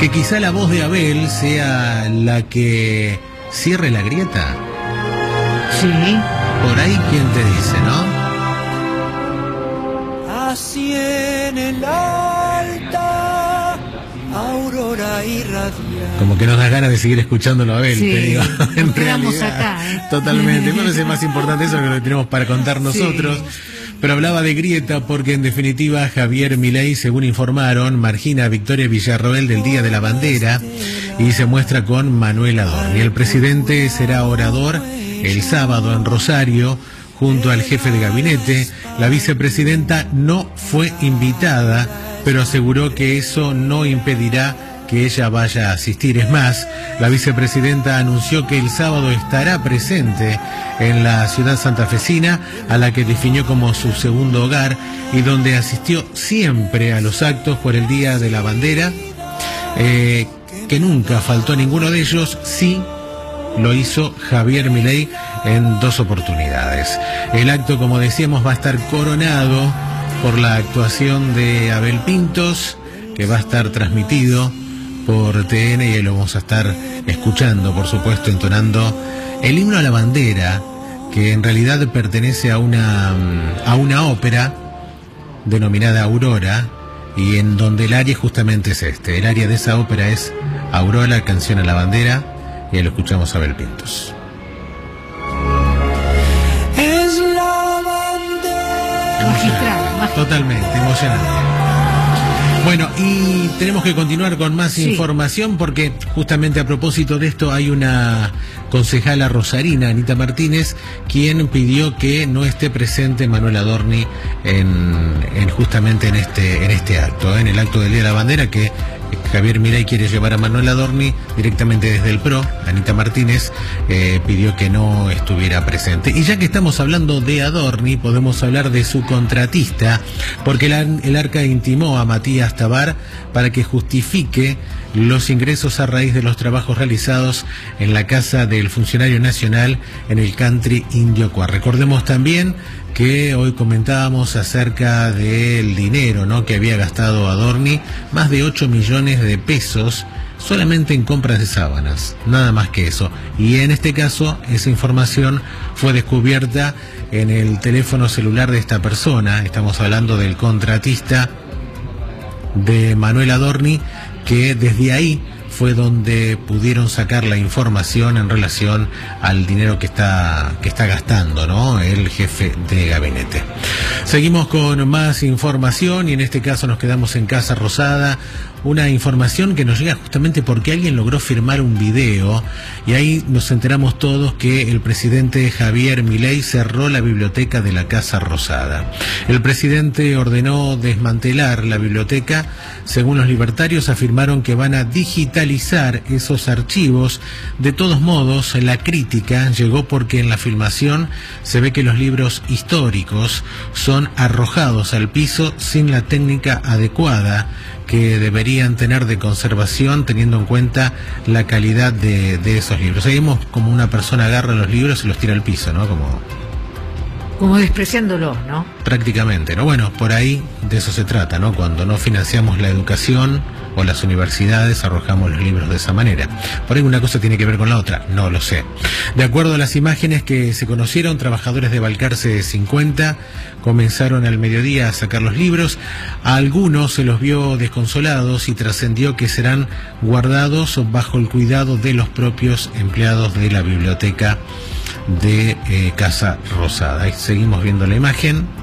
que quizá la voz de Abel sea la que cierre la grieta. Sí. Por ahí, ¿quién te dice, no? Así en el alta aurora irradiante. Como que nos da ganas de seguir escuchándolo a Abel, Sí, te digo. nos quedamos acá, Totalmente. Me parece más importante eso que lo que tenemos para contar nosotros. Sí. Pero hablaba de grieta porque en definitiva Javier Milei, según informaron, margina a Victoria Villarroel del Día de la Bandera y se muestra con Manuel Adorni. El presidente será orador el sábado en Rosario junto al jefe de gabinete. La vicepresidenta no fue invitada, pero aseguró que eso no impedirá que ella vaya a asistir. Es más, la vicepresidenta anunció que el sábado estará presente en la ciudad santafesina, a la que definió como su segundo hogar y donde asistió siempre a los actos por el Día de la Bandera, que nunca faltó ninguno de ellos. Sí lo hizo Javier Milei en 2 oportunidades. El acto, como decíamos, va a estar coronado por la actuación de Abel Pintos, que va a estar transmitido por TN y lo vamos a estar escuchando, por supuesto, entonando el himno a la bandera, que en realidad pertenece a una ópera denominada Aurora, y en donde el aria justamente es este. El aria de esa ópera es Aurora, canción a la bandera, y ahí lo escuchamos a Abel Pintos. Es la bandera. Magistral. Totalmente, emocionante. Bueno, y tenemos que continuar con más información porque justamente a propósito de esto hay una concejala rosarina, Anita Martínez, quien pidió que no esté presente Manuel Adorni justamente en este acto, en el acto del Día de la Bandera, que Javier Milei quiere llevar a Manuel Adorni directamente desde el PRO. Anita Martínez pidió que no estuviera presente. Y ya que estamos hablando de Adorni, podemos hablar de su contratista, porque el Arca intimó a Matías Tabar para que justifique los ingresos a raíz de los trabajos realizados en la casa del funcionario nacional en el country Indiocuá. Recordemos también que hoy comentábamos acerca del dinero, ¿no?, que había gastado Adorni, más de 8 millones de pesos solamente en compras de sábanas, nada más que eso. Y en este caso, esa información fue descubierta en el teléfono celular de esta persona. Estamos hablando del contratista de Manuel Adorni, que desde ahí fue donde pudieron sacar la información en relación al dinero que está gastando, ¿no?, el jefe de gabinete. Seguimos con más información y en este caso nos quedamos en Casa Rosada. Una información que nos llega justamente porque alguien logró firmar un video y ahí nos enteramos todos que el presidente Javier Milei cerró la biblioteca de la Casa Rosada. El presidente ordenó desmantelar la biblioteca. Según los libertarios, afirmaron que van a digitalizar esos archivos. De todos modos, la crítica llegó porque en la filmación se ve que los libros históricos son arrojados al piso sin la técnica adecuada que deberían tener de conservación, teniendo en cuenta la calidad de esos libros. Ahí vemos como una persona agarra los libros y los tira al piso, ¿no? Como despreciándolos, ¿no? Prácticamente, ¿no? Bueno, por ahí de eso se trata, ¿no? Cuando no financiamos la educación o las universidades, arrojamos los libros de esa manera. Por ahí una cosa tiene que ver con la otra, no lo sé. De acuerdo a las imágenes que se conocieron, trabajadores de Balcarce 50 comenzaron al mediodía a sacar los libros. A algunos se los vio desconsolados y trascendió que serán guardados bajo el cuidado de los propios empleados de la biblioteca de Casa Rosada. Ahí seguimos viendo la imagen.